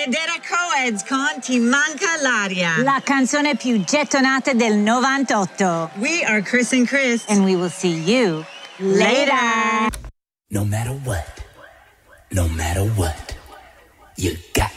Ed era Coeds con Ti manca l'aria. La canzone più gettonata del 98. We are Chris and Chris. And we will see you later. No matter what, you got